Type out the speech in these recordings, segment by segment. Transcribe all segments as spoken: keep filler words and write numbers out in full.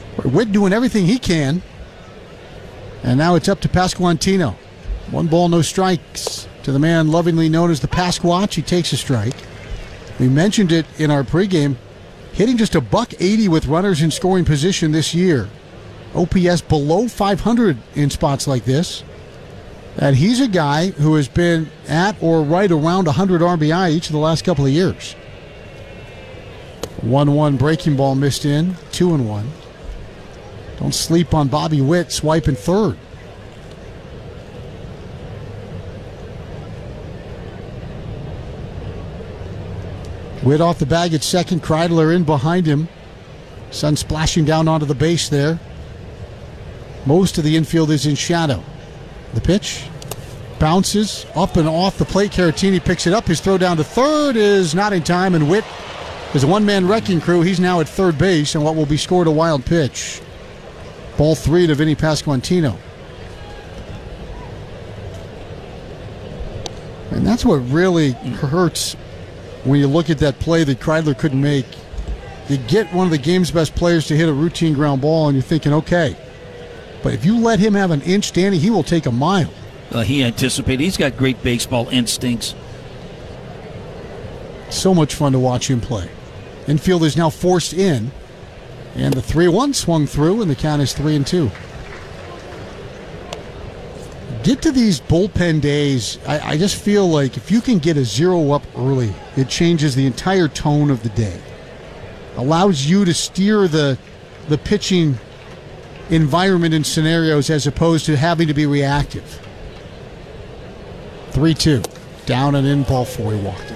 Witt doing everything he can. And now it's up to Pasquantino. One ball, no strikes to the man lovingly known as the Pasquatch. He takes a strike. We mentioned it in our pregame. Hitting just a buck eighty with runners in scoring position this year. O P S below five hundred in spots like this. And he's a guy who has been at or right around one hundred R B I each of the last couple of years. one one breaking ball missed in. two and one. Don't sleep on Bobby Witt swiping third. Witt off the bag at second. Kreidler in behind him. Sun splashing down onto the base there. Most of the infield is in shadow. The pitch bounces up and off the plate. Caratini picks it up. His throw down to third is not in time, and Witt is a one-man wrecking crew. He's now at third base, and what will be scored a wild pitch. Ball three to Vinny Pasquantino. And that's what really hurts when you look at that play that Kreidler couldn't make. You get one of the game's best players to hit a routine ground ball, and you're thinking, okay. But if you let him have an inch, Danny, he will take a mile. Uh, he anticipated. He's got great baseball instincts. So much fun to watch him play. Infield is now forced in. And the three one swung through, and the count is three and two. Get to these bullpen days. I, I just feel like if you can get a zero up early, it changes the entire tone of the day. Allows you to steer the the pitching environment and scenarios as opposed to having to be reactive. three two. Down and in, ball four. He walked it.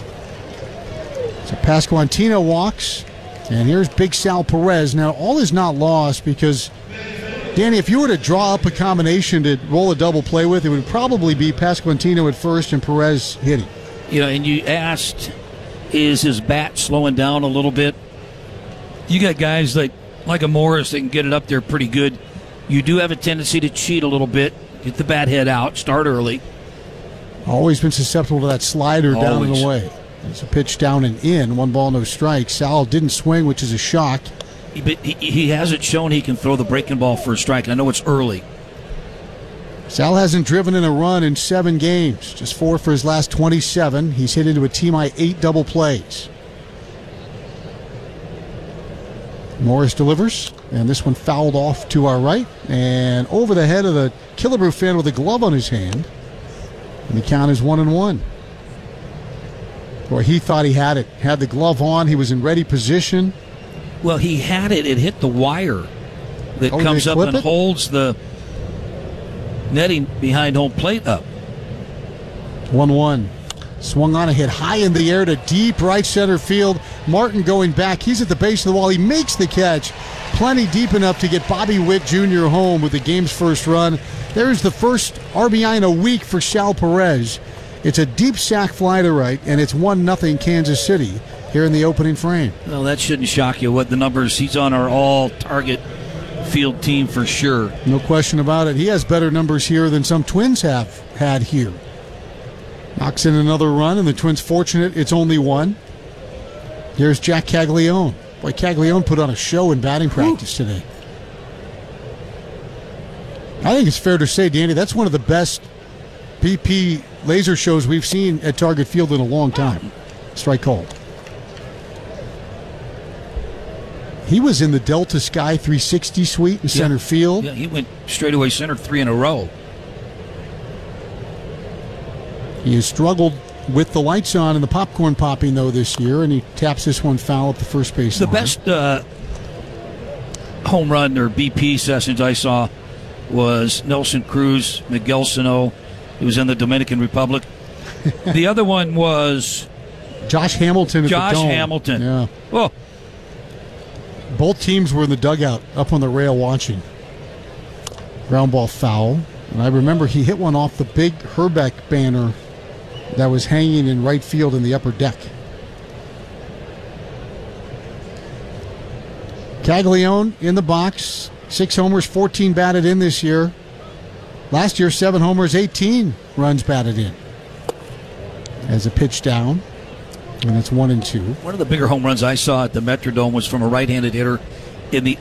So Pasquantino walks. And here's Big Sal Perez. Now, all is not lost because, Danny, if you were to draw up a combination to roll a double play with, it would probably be Pasquantino at first and Perez hitting. You know, and you asked, is his bat slowing down a little bit? You got guys like, like a Morris that can get it up there pretty good. You do have a tendency to cheat a little bit, get the bat head out, start early. Always been susceptible to that slider Always. Down and away. It's a pitch down and in. One ball, no strikes. Sal didn't swing, which is a shock. But he, he hasn't shown he can throw the breaking ball for a strike. I know it's early. Sal hasn't driven in a run in seven games. Just four for his last twenty-seven. He's hit into a team-high eight double plays. Morris delivers, and this one fouled off to our right and over the head of the Killebrew fan with a glove on his hand. And the count is one and one. Boy, he thought he had it. Had the glove on. He was in ready position. Well, he had it. It hit the wire that oh, comes up and it? holds the netting behind home plate up. one one. Swung on a hit high in the air to deep right center field. Martin going back. He's at the base of the wall. He makes the catch. Plenty deep enough to get Bobby Witt Junior home with the game's first run. There's the first R B I in a week for Sal Perez. It's a deep sac fly to right, and it's one nothing Kansas City here in the opening frame. Well, that shouldn't shock you what the numbers. He's on our all-target field team for sure. No question about it. He has better numbers here than some Twins have had here. Knocks in another run, and the Twins fortunate it's only one. Here's Jack Caglione. Boy, Caglione put on a show in batting practice Ooh. today. I think it's fair to say, Danny, that's one of the best B P laser shows we've seen at Target Field in a long time. Strike called. He was in the Delta Sky three sixty suite in yeah. center field. Yeah, he went straightaway center three in a row. He has struggled with the lights on and the popcorn popping, though, this year, and he taps this one foul up the first base The line. best uh, home run or B P sessions I saw was Nelson Cruz, Miguel Sano. He was in the Dominican Republic. The other one was Josh Hamilton at Josh the Dome. Hamilton. Yeah. Well, both teams were in the dugout up on the rail watching. Ground ball foul. And I remember he hit one off the big Herbeck banner that was hanging in right field in the upper deck. Caglione in the box. Six homers, fourteen batted in this year. Last year, seven homers, eighteen runs batted in. As a pitch down. And it's one and two. One of the bigger home runs I saw at the Metrodome was from a right-handed hitter in the